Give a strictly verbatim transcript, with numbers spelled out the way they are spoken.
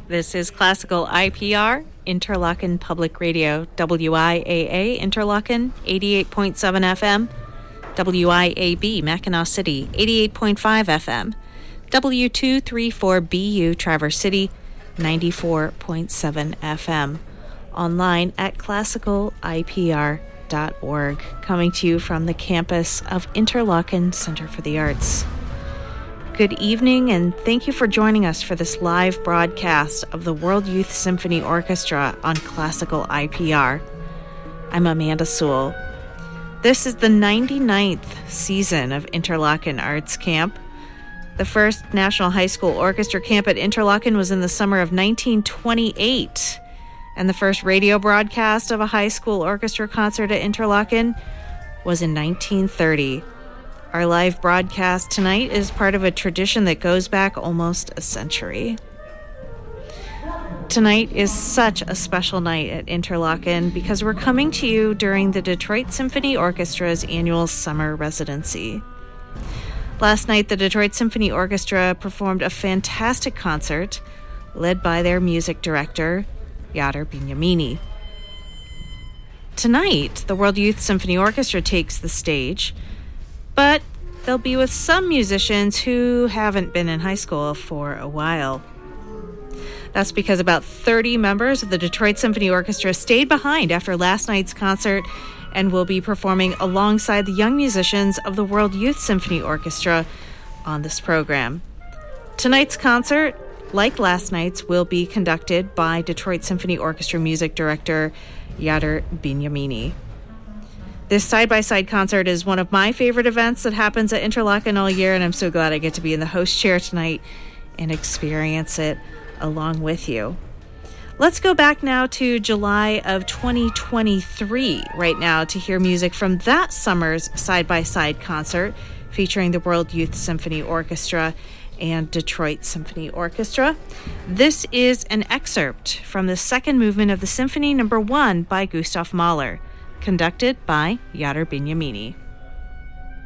This is Classical I P R, Interlochen Public Radio, W I A A, Interlochen, eighty-eight point seven F M, W I A B, Mackinac City, eighty-eight point five F M, W two thirty-four B U, Traverse City, ninety-four point seven F M, online at classical I P R dot org, coming to you from the campus of Interlochen Center for the Arts. Good evening, and thank you for joining us for this live broadcast of the World Youth Symphony Orchestra on Classical I P R. I'm Amanda Sewell. This is the ninety-ninth season of Interlochen Arts Camp. The first National High School Orchestra Camp at Interlochen was in the summer of nineteen twenty-eight, and the first radio broadcast of a high school orchestra concert at Interlochen was in nineteen thirty. Our live broadcast tonight is part of a tradition that goes back almost a century. Tonight is such a special night at Interlochen because we're coming to you during the Detroit Symphony Orchestra's annual summer residency. Last night, the Detroit Symphony Orchestra performed a fantastic concert led by their music director, Yadar Binyamini. Tonight, the World Youth Symphony Orchestra takes the stage, but they'll be with some musicians who haven't been in high school for a while. That's because about thirty members of the Detroit Symphony Orchestra stayed behind after last night's concert and will be performing alongside the young musicians of the World Youth Symphony Orchestra on this program. Tonight's concert, like last night's, will be conducted by Detroit Symphony Orchestra music director Yadar Binyamini. This side-by-side concert is one of my favorite events that happens at Interlochen all year, and I'm so glad I get to be in the host chair tonight and experience it along with you. Let's go back now to July of twenty twenty-three right now to hear music from that summer's side-by-side concert featuring the World Youth Symphony Orchestra and Detroit Symphony Orchestra. This is an excerpt from the second movement of the Symphony Number One by Gustav Mahler, conducted by Yadar Binyamini.